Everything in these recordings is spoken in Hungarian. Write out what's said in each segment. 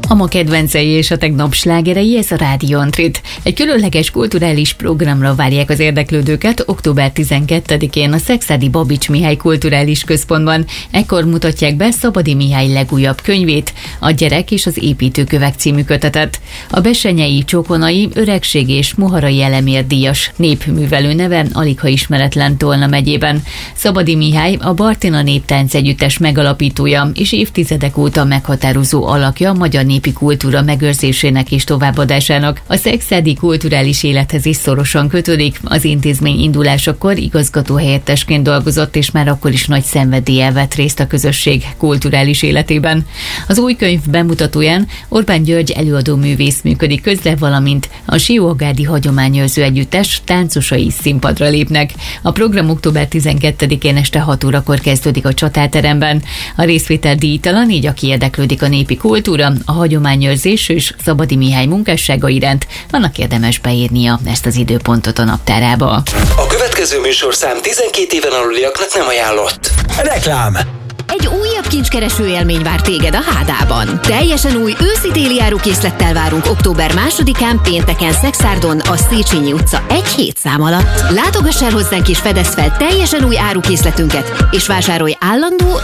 A ma kedvencei és a tegnap slágerei, ez a Rádió Antrit. Egy különleges kulturális programra várják az érdeklődőket október 12-én a Szekszárdi Babits Mihály Kulturális Központban. Ekkor mutatják be Szabady Mihály legújabb könyvét, a Gyerek és az építőkövek című kötetet. A Bessenyei Csokonai Öregség és Moharai Elemér díjas népművelő neve aligha ismeretlen Tolna megyében. Szabady Mihály a Bartina Néptánc Együttes megalapítója és évtizedek óta meghatározó alakja a magyar népi kultúra megőrzésének és továbbadásának. A szekszárdi kulturális élethez is szorosan kötődik. Az intézmény indulásakor igazgatóhelyettesként dolgozott, és már akkor is nagy szenvedéllyel vett részt a közösség kulturális életében. Az új könyv bemutatóján Orbán György előadóművész működik közre, valamint a Siógárdi Hagyományőrző Együttes táncosai színpadra lépnek. A program október 12-én este 6 órakor kezdődik a Csatárteremben. A részvétel díjtalan, így aki érdeklődik a népi kultúra, a hagyományőrzés és Szabady Mihály munkássága iránt, annak érdemes beírnia ezt az időpontot a naptárába. A következő műsorszám 12 éven aluliaknak nem ajánlott. Reklám! Egy újabb kincskereső élmény vár téged a Hádában. Teljesen új őszi-téli árukészlettel várunk október 2-án pénteken Szekszárdon a Széchenyi utca 1 szám alatt. Látogass el hozzánk és fedezz fel teljesen új árukészletünket, és vásárolj állandó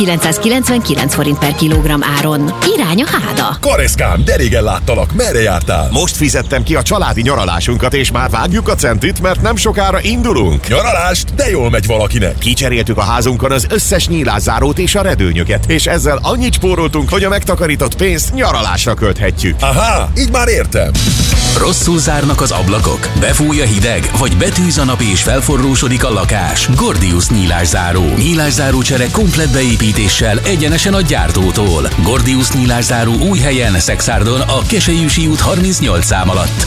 5999 forint per kilogramm áron. Irány a Háda! Kareszkám, de régen láttalak, merre jártál? Most fizettem ki a családi nyaralásunkat, és már vágjuk a centit, mert nem sokára indulunk. Nyaralást? De jól megy valakinek. Kicseréltük a házunkon az összes nyílászárót és a redőnyöket, és ezzel annyit spóroltunk, hogy a megtakarított pénzt nyaralásra költhetjük. Aha, így már értem. Rosszul zárnak az ablakok, befúj a hideg, vagy betűz a nap és felforrósodik a lakás. Gordius nyílászáró. Nyílászáró csere komplett beépítéssel egyenesen a gyártótól. Gordius nyílászáró új helyen, Szekszárdon, a Keselyűsi út 38 szám alatt.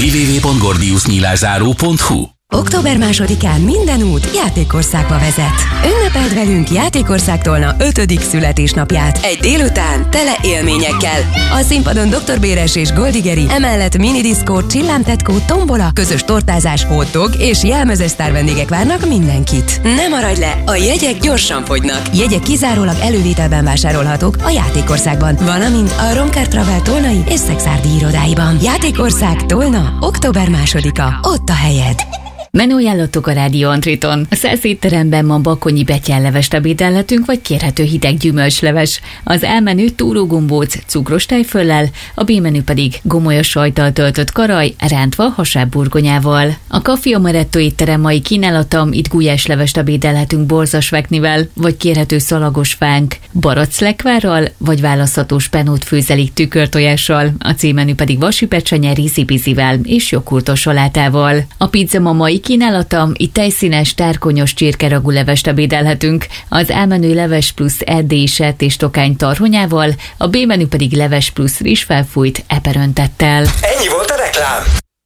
www.gordiusnyílászáró.hu. Október 2-án minden út Játékországba vezet. Ünnepeld velünk Játékország Tolna 5. születésnapját. Egy délután tele élményekkel. A színpadon Dr. Béres és Goldigeri, emellett minidiszkó, csillámtetkó, tombola, közös tortázás, hotdog és jelmezes sztárvendégek várnak mindenkit. Ne maradj le, a jegyek gyorsan fogynak. Jegyek kizárólag elővételben vásárolhatók a Játékországban, valamint a Romkár Travel tolnai és szekszárdi irodáiban. Játékország Tolna, október 2-a. Ott a helyed. Menüajánlatok a Rádió Antriton. A 100 étteremben ma bakonyi betyárlevest ebédelhetünk, vagy kérhető hideg gyümölcsleves. Az A menü túrógombóc cukros tejföllel, a B menü pedig gomolyos sajttal töltött karaj, rántva hasábburgonyával. A Café Amaretto étterem mai kínálata, itt gulyáslevest ebédelhetünk borzasveknivel, vagy kérhető szalagos fánk, baraclekvárral, vagy választható spenót főzelik tükörtojással. A C menü pedig vasipecsenye rizzibizivel és joghurtos salátával. A pizza ma mai kínálata, itt tejszínes, tárkonyos csirkeragulevest ebédelhetünk, az A menü leves plusz erdélyi sertés tokány tarhonyával, a B menü pedig leves plusz rizsfelfújt eperöntettel. Ennyi volt a reklám!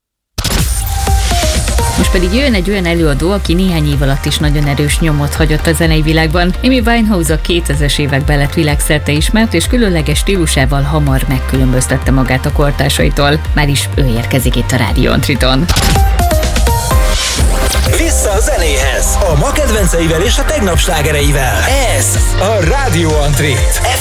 Most pedig jön egy olyan előadó, aki néhány év alatt is nagyon erős nyomot hagyott a zenei világban. Amy Winehouse a 2000-es években lett világszerte ismert, és különleges stílusával hamar megkülönböztette magát a kortársaitól. Már is ő érkezik itt a Rádió Antriton. Vissza a zenéhez, a ma kedvenceivel és a tegnap slágereivel. Ez a Rádió Antrit.